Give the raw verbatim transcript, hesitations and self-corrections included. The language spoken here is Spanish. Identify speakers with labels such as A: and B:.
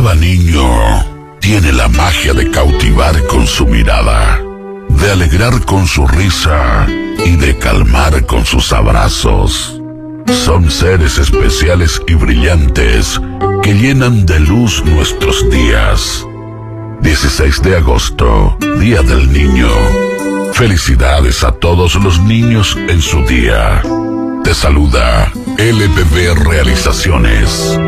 A: Cada niño tiene la magia de cautivar con su mirada, de alegrar con su risa y de calmar con sus abrazos. Son seres especiales y brillantes que llenan de luz nuestros días. dieciséis de agosto, Día del Niño. Felicidades a todos los niños en su día. Te saluda L B B Realizaciones.